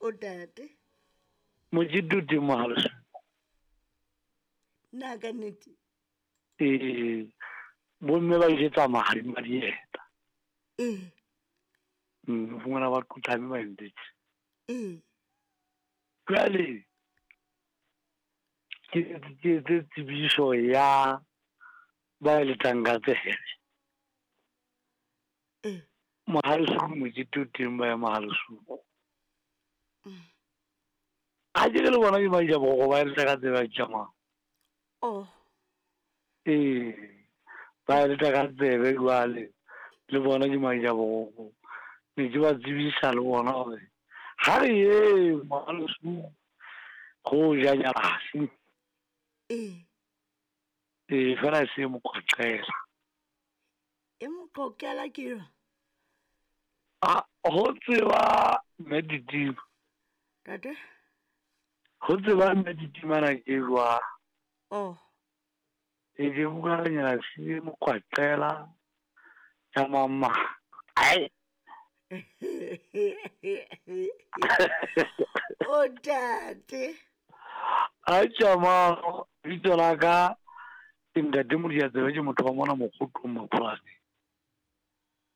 O tate. Mojiduti Mahalsu. Na ka nnete. Bomme ba jetsa mahadi madieta. Eh. Fungana ba kutlame ba ndetse. Eh. Ke tsebiso ya ba le tangatsele. Mahalsu mojiduti ba Mahalsu. A je le bona ke ba ja go ba le tangatsele ba jama. Oh. Ba le tangatsele jwale le bona ke maja go. Ne ke ba tsebisa le bona gore ha re Mahalsu go ja nyalase. Fela se mo qoqela. Mo qoqela ke yo. Ho tseba meditimo. Tate? Ho tseba meditimana ke jwa. Oh. Ke bua nyalase mo qoqela ya mama. Ai. O tate. Chama bitso la ka ke ntate Modiatsebe ke motho wa mona Mokgotlong Mapolane.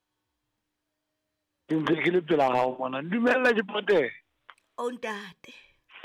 Ke ntse ke le pela ga o mona. Dumela ke pote. O ntate.